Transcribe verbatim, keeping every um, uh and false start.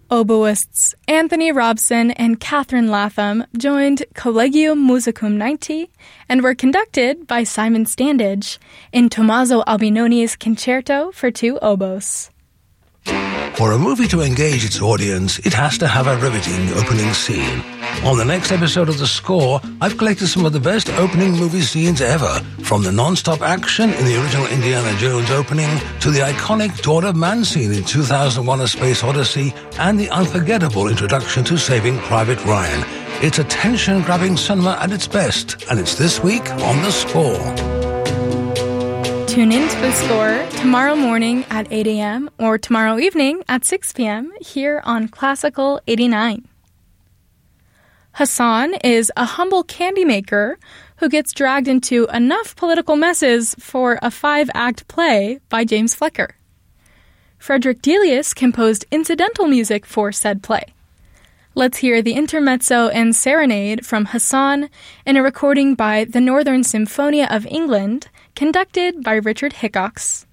Oboists Anthony Robson and Catherine Latham joined Collegium Musicum ninety and were conducted by Simon Standage in Tommaso Albinoni's Concerto for Two Oboes. For a movie to engage its audience, it has to have a riveting opening scene. On the next episode of The Score, I've collected some of the best opening movie scenes ever, from the non-stop action in the original Indiana Jones opening to the iconic Dawn of Man scene in two thousand one: A Space Odyssey and the unforgettable introduction to Saving Private Ryan. It's attention-grabbing cinema at its best, and it's this week on The Score. Tune in to The Score tomorrow morning at eight a.m. or tomorrow evening at six p.m. here on Classical eighty-nine. Hassan is a humble candy maker who gets dragged into enough political messes for a five-act play by James Flecker. Frederick Delius composed incidental music for said play. Let's hear the intermezzo and serenade from Hassan in a recording by the Northern Symphonia of England, conducted by Richard Hickox.